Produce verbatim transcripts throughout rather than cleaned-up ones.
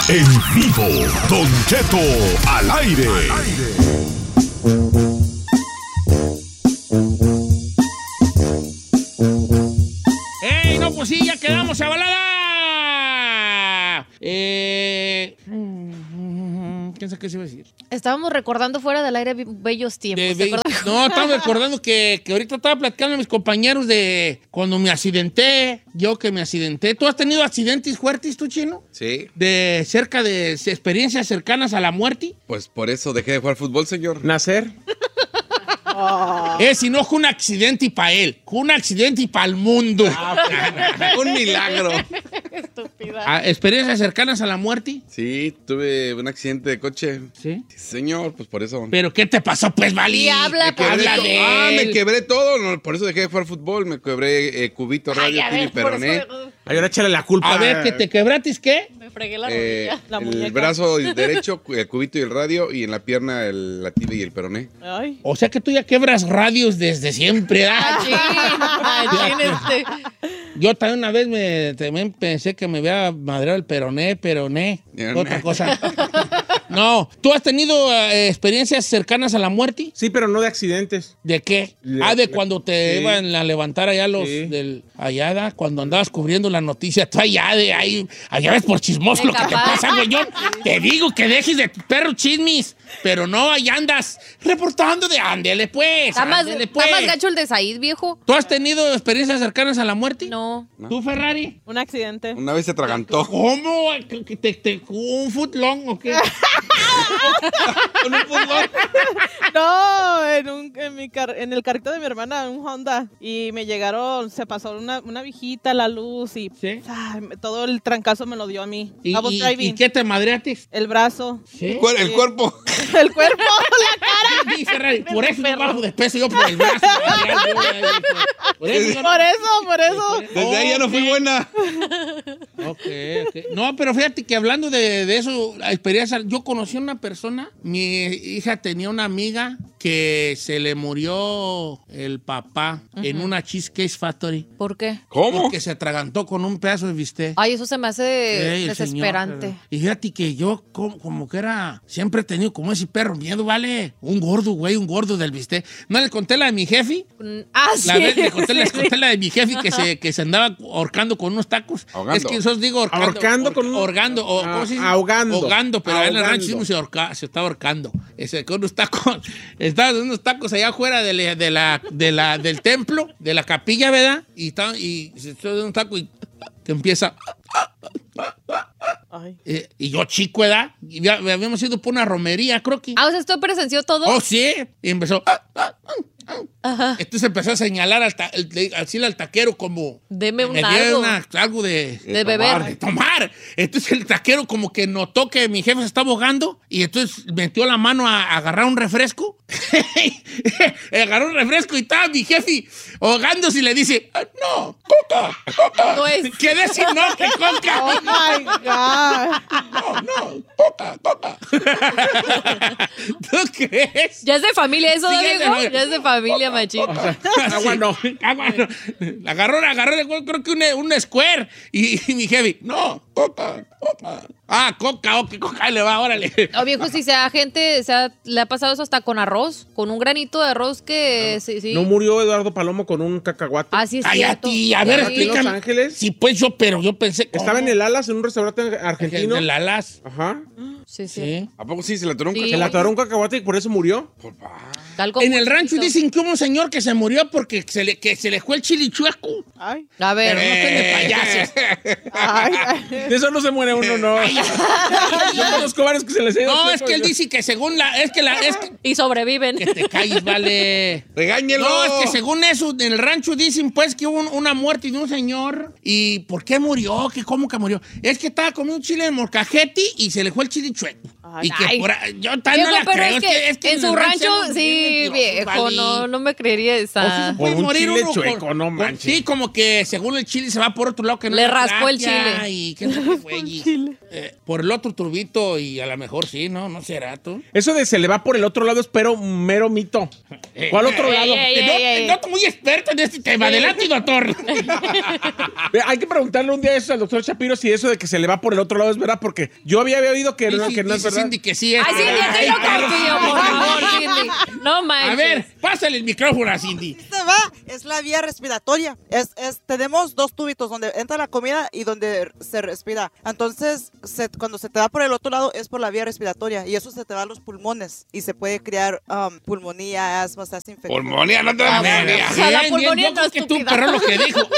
En vivo, Don Cheto al aire. Al aire. ¡Ey, no, pues sí, ya quedamos a balada! Eh... ¿Quién sabe qué se iba a decir? Estábamos recordando fuera del aire bellos tiempos. De be- no, estaba recordando que, que ahorita estaba platicando a mis compañeros de cuando me accidenté, yo que me accidenté. ¿Tú has tenido accidentes fuertes, tú, Chino? Sí. De cerca de experiencias cercanas a la muerte. Pues por eso dejé de jugar fútbol, señor. Nacer. Oh. Es si no fue un accidente y para él, fue un accidente y para el mundo. Un milagro. ¿A experiencias cercanas a la muerte? Sí, tuve un accidente de coche. ¿Sí? Sí, señor, pues por eso. ¿Pero qué te pasó, pues, Vali? Y habla, Quebré habla to- de ah, él. me quebré todo. No, por eso dejé de jugar fútbol. Me quebré eh, cubito, radio, Ay, a tibia y ver, por peroné. eso Ay, ahora échale la culpa. A ver, ¿que te quebratis qué? me fregué la Eh, rodilla. La el muñeca. brazo derecho, el cubito y el radio, y en la pierna el, la tibia y el peroné. Ay. O sea que tú ya quebras radios desde siempre, ¿ah? Machín, machín, este. Yo también una vez me también pensé que me había madreado el peroné, peroné, Peroné. otra cosa. No, ¿tú has tenido eh, experiencias cercanas a la muerte? Sí, pero no de accidentes. ¿De qué? Le- ah, de cuando te sí. iban a levantar allá los Sí. del allá, da, cuando andabas cubriendo la noticia, tú allá de ahí, allá ves por chismoso lo que te Capaz. pasa, güey. Yo te digo que dejes de perro chismis, pero no, allá andas reportando de ándele pues, ¿Está más, ándele está pues. más gacho el de Said, viejo? ¿Tú has tenido experiencias cercanas a la muerte? No. ¿Tú, Ferrari? Un accidente. Una vez se atragantó. ¿Cómo? ¿Que te, te- ¿Un footlong o qué? ¿Con un fútbol? No, en, un, en, mi car- en el carrito de mi hermana, un Honda. Y me llegaron, se pasó una, una viejita, la luz y ¿Sí? ay, me- todo el trancazo me lo dio a mí. ¿Y, I was y- driving. ¿y qué te madreaste? El brazo, ¿Sí? Cuer- El cuerpo. el cuerpo, la cara. Sí, Ferrari, por eso yo bajo de peso, yo por el brazo. Por eso yo no- Por eso, por eso. Desde ahí ya no fui Ok. buena. Ok, ok. No, pero fíjate que hablando de, de eso, la experiencia, yo conocí a una persona, mi hija tenía una amiga que se le murió el papá en una Cheesecake Factory ¿Por qué? ¿Cómo? porque se atragantó con un pedazo de bistec. Ay, eso se me hace Ey, el desesperante. señor, y fíjate que yo como, como que era, siempre he tenido como ese perro miedo, ¿vale? Un gordo, güey, un gordo del bistec. ¿No les conté la de mi jefe? Mm, Ah, sí. La vez les conté, les Sí, conté la de mi jefe que se, que se andaba ahorcando con unos tacos. Ahogando. Es que eso os digo ahorcando. Ahorcando con un- Ahorgando, o, Ah, ¿cómo se dice? ahogando. Ahogando, pero en el Ahogando. rancho se, ahorca- se estaba ahorcando. Ese, con unos tacos, estaban unos tacos allá afuera de la, de la, de la, del templo, de la capilla, ¿verdad? Y, estaban, y se echó de un taco y que empieza... Ay. eh, y yo chico, ¿verdad? Y ya- habíamos ido por una romería, creo que... Ah, o sea, ¿esto presenció todo? Oh, sí. Y empezó... Entonces empezó a señalar al ta- el- le- así al taquero como... Deme un me dio algo. una- algo de... De beber. De tomar. Entonces el taquero como que notó que mi jefe se estaba ahogando y entonces metió la mano a, a agarrar un refresco. Agarró un refresco y estaba mi jefe ahogándose y le dice, "Ah, no, coca, coca. No es- ¿Qué decir no que coca? Oh my God. No, no, coca, coca. ¿Tú crees? ¿Ya es de familia eso, Sí, ya es de Diego? familia. Ya es de familia, machín. Agua no. Agua no. Agarró, agarró, creo que un, un square. Y, y mi jefe, no, coca, coca. Ah, coca, ok, coca, le va, órale. O viejo, si sea gente, sea, le ha pasado eso hasta con arroz, con un granito de arroz que sí, sí. ¿No murió Eduardo Palomo con un cacahuate? Ah, sí es Ay, a cierto. ti, a ver, Sí. ¿Aquí en Los explícame. Ángeles? Sí, pues yo, pero yo pensé. Estaba en el Alas, en un restaurante argentino. En el Alas. Ajá. Sí, sí. Sí. ¿A poco sí se le atoró un Sí. Se le atoró un cacahuate y por eso murió. Tal como En el un rancho poquito. dicen que hubo un señor que se murió porque se le, que se le fue el chile chueco. Ay. A ver. Pero no estén de payasos. Ay, ay. De eso no se muere uno, no. Yo conozco varios que se les ha ido No, es seco, que él yo- dice que según la. Es que la. Es que, Y sobreviven. que te calles, vale. ¡Regáñelo! No, es que según eso, en el rancho dicen pues que hubo un- una muerte de un señor. ¿Y por qué murió? ¿Qué, ¿Cómo que murió? Es que estaba comiendo un chile de molcajete y se le fue el chile chueco. Y que Ay. por ahí- yo tal Viejo, no la pero creo. es que, es que en su el rancho, somos sí, bien mentirosos, viejo, vale. no, no me creería O sí esa. se puede Por un morir chile uno chueco, con- no con- manches. Sí, como que según el chile se va por otro lado que no Le es la raspó el terapia chile. Y qué sé qué, güey. Eh, por el otro turbito y a lo mejor sí, ¿no? ¿No será tú? Eso de se le va por el otro lado es pero un mero mito. ¿Cuál otro Eh, lado? ey, Te ey, noto- ey. te noto muy experto en este tema. Adelante, doctor. Ve, Hay que preguntarle un día eso al doctor Shapiro si eso de que se le va por el otro lado es verdad, porque yo había oído que, no, Dice- que no es dice verdad. Cindy que sí es. Ay, Cindy, a ti no confío, por favor, Cindy. No manches. A ver, pásale el micrófono a Cindy. Se va, es la vía respiratoria. Es, es, tenemos dos tubitos donde entra la comida y donde se respira. Entonces, se- cuando se te va por el otro lado es por la vía respiratoria y eso se te va a los pulmones y se puede crear um, pulmonía, asma, se hace infección. Pulmonía, no te da A ver, pulmonía. O sea, la bien, bien, pulmonía yo no creo que tú, estúpida. pero lo que dijo.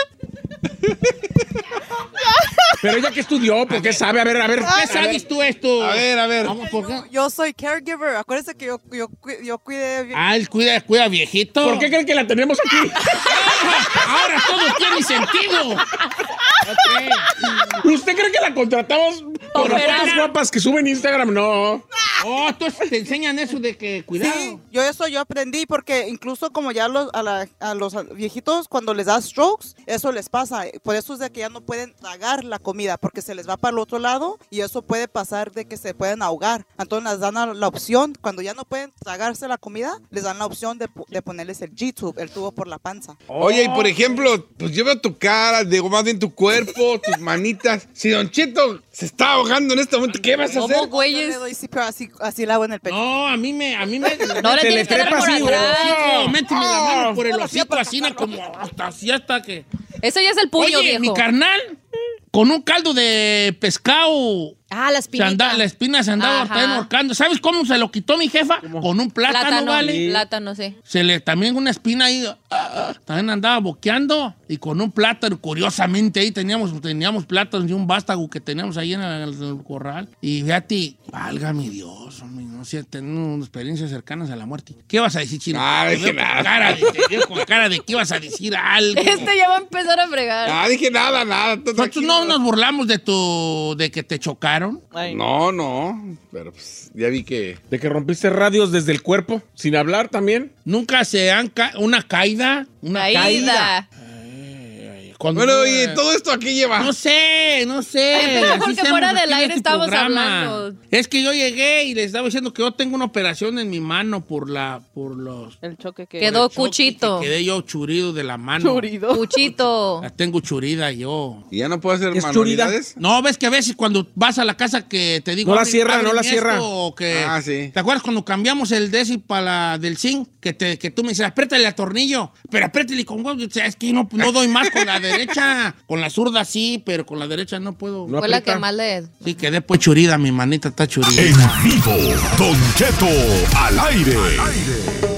Pero ella que estudió, porque sabe, a ver, a ver. ¿Qué a ver. sabes tú esto? A ver, a ver. Vamos, ¿por qué? Yo soy caregiver. Acuérdense que yo, yo, cu- yo cuidé. Ah, él cuida, cuida viejito. ¿Por qué creen que la tenemos aquí? Ahora todo tiene sentido. Ok. ¿Usted cree que la contratamos por las Operar. fotos guapas que suben Instagram? No. Oh, entonces te enseñan eso de que cuidado. Sí, yo eso yo aprendí porque incluso como ya los, a, la- a los viejitos cuando les da strokes, eso les pasa. Por eso es de que ya no pueden tragar la comida porque se les va para el otro lado y eso puede pasar de que se pueden ahogar. Entonces les dan la, la opción, cuando ya no pueden tragarse la comida, les dan la opción de, pu- de ponerles el G-tube, el tubo por la panza. Oye, y por ejemplo, pues yo veo tu cara, digo, más bien tu cuerpo, tus manitas. Si Don Cheto se está ahogando en este momento, ¿qué vas a hacer? ¿Cómo, Yo güeyes? le doy, sí, pero así, así la hago en el pecho. No, a mí me, a mí me. No le Se tienes le que dar trepa por así, güey. atrás. No, méteme la mano por el no, sí, hocico para así, ¿no? como hasta así hasta que. Eso ya es el puño, Oye, viejo. mi carnal, con un caldo de pescado. Ah, la Se espinita. anda- la espina se andaba Ajá. también ahorcando. ¿Sabes cómo se lo quitó mi jefa? Con un plátano, Plátano, ¿vale? plátano, sí. Se le también una espina ahí, ah, ah, también andaba boqueando y con un plátano, curiosamente ahí teníamos, teníamos plátanos y un vástago que teníamos ahí en el, en el corral. Y fíjate, valga mi Dios, hombre, no sé, tenemos experiencias cercanas a la muerte. ¿Qué vas a decir, Chino? Ah, Te dije veo con nada. cara de, te veo con cara de que ibas a decir algo. Este ya va a empezar a fregar. Ah, dije nada, nada. tú Nosotros tranquilo. no nos burlamos de tu, de que te chocaron. Ay, No, no, pero pues ya vi que... De que rompiste radios desde el cuerpo, sin hablar también. Nunca se han ca una caída, una caída. Caída. Cuando Bueno, yo- y todo esto aquí lleva... No sé, no sé. Ay, pero Así porque hacemos fuera aquí del en aire este estamos programa. hablando. Es que yo llegué y les estaba diciendo que yo tengo una operación en mi mano por la, por los... el choque que... Quedó choque, cuchito. que Quedé yo churido de la mano. Churido. Cuchito. La tengo churida yo. ¿Y ya no puedo hacer ¿Es manualidades? No, ves que a veces cuando vas a la casa que te digo... No la "Abre- cierra, no la ábreme cierra". esto", o que, Ah, sí. ¿te acuerdas cuando cambiamos el desi para la del zinc? Que, te, que tú me dices, apriétale al tornillo, pero apriétale con huevo. O sea, es que no, no doy más con la derecha. Con la zurda sí, pero con la derecha no puedo. No Fue la aprieta. que más le... Sí, quedé pues churida, mi manita está churida. En vivo, Don Cheto al aire.